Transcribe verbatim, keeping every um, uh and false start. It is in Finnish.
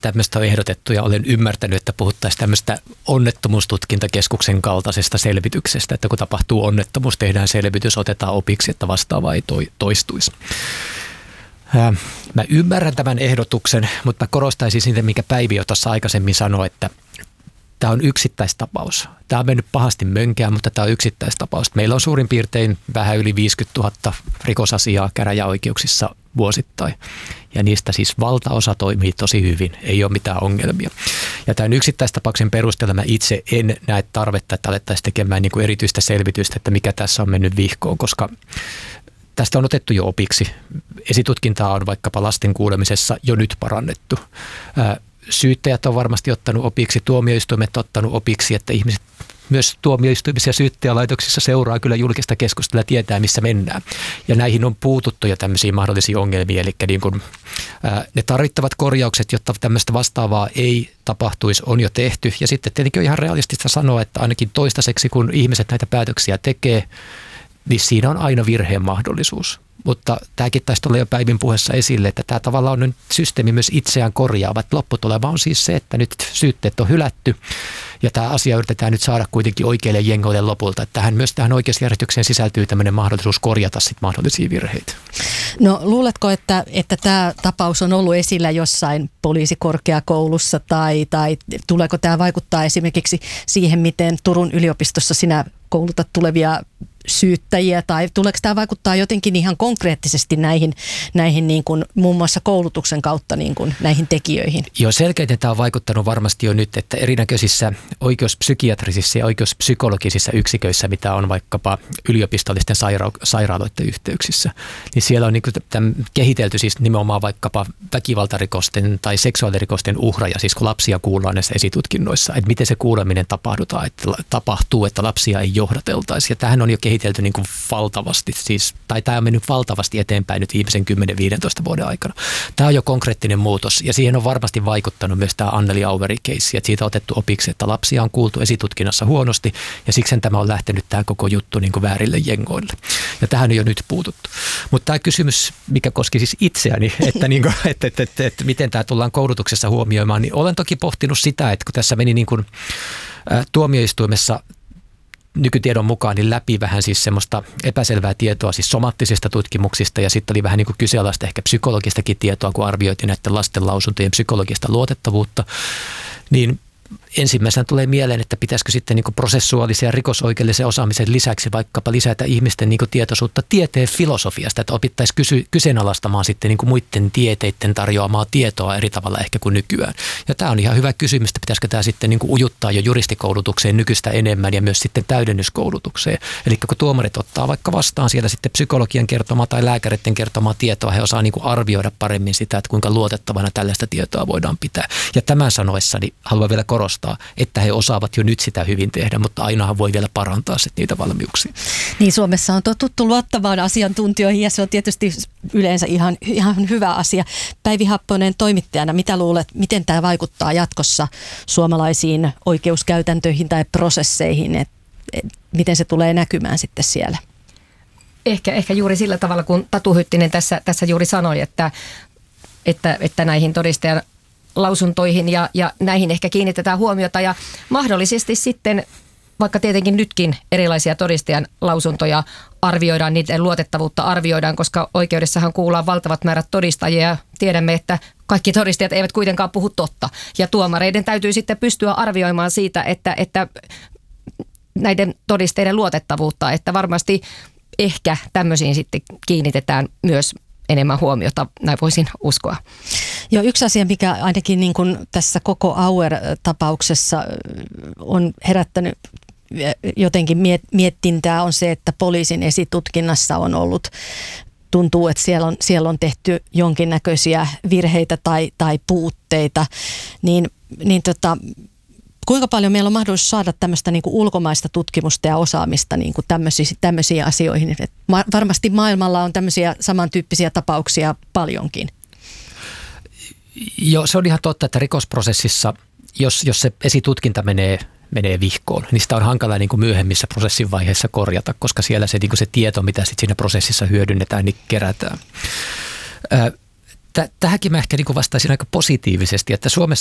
tämmöistä on ehdotettu ja olen ymmärtänyt, että puhuttaisiin tämmöistä onnettomuustutkintakeskuksen kaltaisesta selvityksestä, että kun tapahtuu onnettomuus, tehdään selvitys, otetaan opiksi, että vastaava ei toistuisi. Mä ymmärrän tämän ehdotuksen, mutta mä korostaisin siitä, mikä Päivi jo tuossa aikaisemmin sanoi, että tämä on yksittäistapaus. Tämä on mennyt pahasti mönkään, mutta tämä on yksittäistapaus. Meillä on suurin piirtein vähän yli viisikymmentätuhatta rikosasiaa käräjäoikeuksissa vuosittain. Ja niistä siis valtaosa toimii tosi hyvin, ei ole mitään ongelmia. Ja tämän yksittäistapauksen perusteella mä itse en näe tarvetta, että alettaisiin tekemään niin kuin erityistä selvitystä, että mikä tässä on mennyt vihkoon, koska tästä on otettu jo opiksi. Esitutkintaa on vaikkapa lasten kuulemisessa jo nyt parannettu. Syyttäjät on varmasti ottanut opiksi, tuomioistuimet on ottanut opiksi, että ihmiset myös tuomioistuimissa ja syyttäjälaitoksissa seuraa kyllä julkista keskustelua ja tietää, missä mennään. Ja näihin on puututtu jo tämmöisiä mahdollisia ongelmia, eli niin kuin, ää, ne tarvittavat korjaukset, jotta tämmöistä vastaavaa ei tapahtuisi, on jo tehty. Ja sitten tietenkin on ihan realistista sanoa, että ainakin toistaiseksi, kun ihmiset näitä päätöksiä tekee, niin siinä on aina virheen mahdollisuus. Mutta tämäkin taisi tulla jo Päivin puheessa esille, että tämä tavallaan on nyt systeemi myös itseään korjaava. Lopputulema on siis se, että nyt syytteet on hylätty ja tämä asia yritetään nyt saada kuitenkin oikeille jengoille lopulta. Että tähän, myös tähän oikeusjärjestykseen sisältyy tämmöinen mahdollisuus korjata sit mahdollisia virheitä. No luuletko, että, että tämä tapaus on ollut esillä jossain poliisikorkeakoulussa tai, tai tuleeko tämä vaikuttaa esimerkiksi siihen, miten Turun yliopistossa sinä koulutat tulevia syyttäjiä, tai tuleeko tämä vaikuttaa jotenkin ihan konkreettisesti näihin, näihin niin kuin, muun muassa koulutuksen kautta niin kuin, näihin tekijöihin? Joo, selkeästi tämä on vaikuttanut varmasti jo nyt, että erinäköisissä oikeuspsykiatrisissa ja oikeuspsykologisissa yksiköissä, mitä on vaikkapa yliopistollisten saira- sairaaloiden yhteyksissä, niin siellä on niin kuin, kehitelty siis nimenomaan vaikkapa väkivaltarikosten tai seksuaalirikosten uhraja, siis kun lapsia kuullaan näissä esitutkinnoissa, että miten se kuuleminen tapahdutaan, että tapahtuu, että lapsia ei johdateltaisi. Ja tähän on jo kehitelty niin kuin valtavasti, siis, tai tämä on mennyt valtavasti eteenpäin nyt viimeisen kymmenen viisitoista vuoden aikana. Tämä on jo konkreettinen muutos, ja siihen on varmasti vaikuttanut myös tämä Anneli Auveri-keissi, että siitä on otettu opiksi, että lapsia on kuultu esitutkinnassa huonosti, ja siksi tämä on lähtenyt tämä koko juttu niin kuin väärille jengoille. Ja tähän on jo nyt puututtu. Mutta tämä kysymys, mikä koski siis itseäni, että, niin kuin, että, että, että, että miten tämä tullaan koulutuksessa huomioimaan, niin olen toki pohtinut sitä, että kun tässä meni niin kuin, ä, tuomioistuimessa nykytiedon mukaan niin läpi vähän siis semmoista epäselvää tietoa siis somattisista tutkimuksista ja sitten oli vähän niin kuin kyseenalaista ehkä psykologistakin tietoa, kun arvioitiin näiden lasten lausuntojen psykologista luotettavuutta, niin ensimmäisenä tulee mieleen, että pitäisikö sitten niin kuin prosessuaalisen ja rikosoikeudellisen osaamisen lisäksi vaikkapa lisätä ihmisten niin kuin tietoisuutta tieteen filosofiasta, että opittaisiin kysy- kyseenalaistamaan sitten niin kuin muiden tieteiden tarjoamaa tietoa eri tavalla ehkä kuin nykyään. Ja tämä on ihan hyvä kysymys, että pitäisikö tämä sitten niin kuin ujuttaa jo juristikoulutukseen nykyistä enemmän ja myös sitten täydennyskoulutukseen. Eli kun tuomarit ottaa vaikka vastaan siellä sitten psykologian kertomaa tai lääkäreiden kertomaa tietoa, he osaa niin kuin arvioida paremmin sitä, että kuinka luotettavana tällaista tietoa voidaan pitää. Ja tämän sanoessani haluan vielä korostaa, että he osaavat jo nyt sitä hyvin tehdä, mutta ainahan voi vielä parantaa sitten niitä valmiuksia. Niin, Suomessa on totuttu luottamaan asiantuntijoihin ja se on tietysti yleensä ihan, ihan hyvä asia. Päivi Happonen toimittajana, mitä luulet, miten tämä vaikuttaa jatkossa suomalaisiin oikeuskäytäntöihin tai prosesseihin, että et, miten se tulee näkymään sitten siellä? Ehkä, ehkä juuri sillä tavalla, kun Tatu Hyttinen tässä, tässä juuri sanoi, että, että, että näihin todistajan lausuntoihin ja, ja näihin ehkä kiinnitetään huomiota ja mahdollisesti sitten, vaikka tietenkin nytkin erilaisia todistajan lausuntoja arvioidaan, niiden luotettavuutta arvioidaan, koska oikeudessahan kuullaan valtavat määrät todistajia ja tiedämme, että kaikki todistajat eivät kuitenkaan puhu totta. Ja tuomareiden täytyy sitten pystyä arvioimaan siitä, että, että näiden todisteiden luotettavuutta, että varmasti ehkä tämmöisiin sitten kiinnitetään myös enemmän huomiota, näin voisin uskoa. Joo, yksi asia, mikä ainakin niin kuin tässä koko Auer-tapauksessa on herättänyt jotenkin miettintää, on se, että poliisin esitutkinnassa on ollut, tuntuu, että siellä on, siellä on tehty jonkinnäköisiä virheitä tai, tai puutteita, niin, niin tota, kuinka paljon meillä on mahdollisuus saada tämmöistä niin kuin ulkomaista tutkimusta ja osaamista niin kuin tämmöisiin, tämmöisiin asioihin? Et ma- varmasti maailmalla on tämmöisiä samantyyppisiä tapauksia paljonkin. Joo, se on ihan totta, että rikosprosessissa, jos, jos se esitutkinta menee, menee vihkoon, niin sitä on hankala niin kuin myöhemmissä prosessin vaiheissa korjata, koska siellä se, niin kuin se tieto, mitä sit siinä prosessissa hyödynnetään, niin kerätään. Ö, tähänkin mä ehkä niin vastaisin aika positiivisesti, että Suomessa